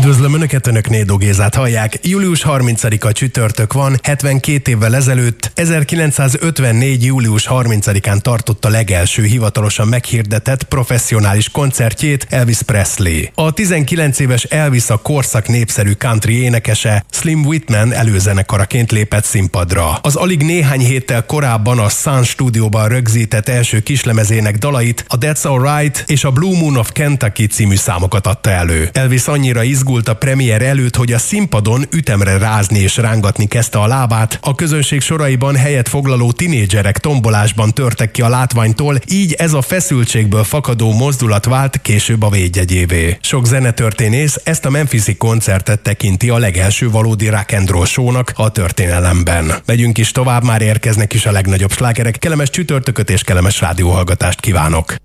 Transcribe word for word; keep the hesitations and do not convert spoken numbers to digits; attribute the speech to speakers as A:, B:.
A: Üdvözlöm Önöket, Önök Nédó Gézát hallják. július harmincadika csütörtök van, hetvenkét évvel ezelőtt, ezerkilencszázötvennégy. július harmincadikán tartotta legelső hivatalosan meghirdetett professzionális koncertjét Elvis Presley. A tizenkilenc éves Elvis a korszak népszerű country énekese, Slim Whitman előzenekaraként lépett színpadra. Az alig néhány héttel korábban a Sun stúdióban rögzített első kislemezének dalait, a That's Alright és a Blue Moon of Kentucky című számokat adta elő. Elvis annyira izgult a premier előtt, hogy a színpadon ütemre rázni és rángatni kezdte a lábát. A közönség soraiban helyet foglaló tinédzserek tombolásban törtek ki a látványtól, így ez a feszültségből fakadó mozdulat vált később a védjegyévé. Sok zenetörténész ezt a memphisi koncertet tekinti a legelső valódi rock and roll show-nak a történelemben. Megyünk is tovább, már érkeznek is a legnagyobb slágerek. Kellemes csütörtököt és kellemes rádióhallgatást kívánok!